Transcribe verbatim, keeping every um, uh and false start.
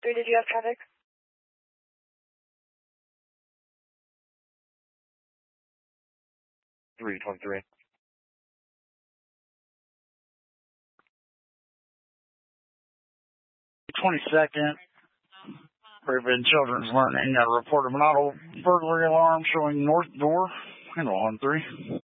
three, did you have traffic? three twenty-three. twenty-second, Raven Children's Learning, got a report of an auto burglary alarm showing north door. Handle on three.